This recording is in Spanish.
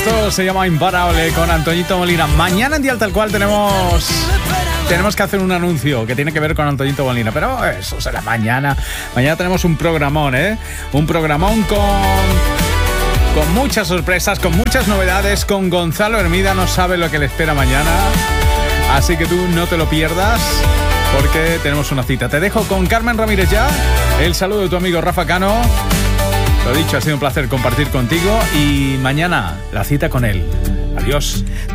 Esto se llama Imparable con Antoñito Molina. Mañana en Dial Tal Cual tenemos que hacer un anuncio que tiene que ver con Antoñito Molina, pero eso será mañana. Mañana tenemos un programón, un programón con muchas sorpresas, con muchas novedades, con Gonzalo Hermida. No sabe lo que le espera mañana, así que tú no te lo pierdas porque tenemos una cita. Te dejo con Carmen Ramírez ya. El saludo de tu amigo Rafa Cano. Lo dicho, ha sido un placer compartir contigo y mañana la cita con él. Adiós.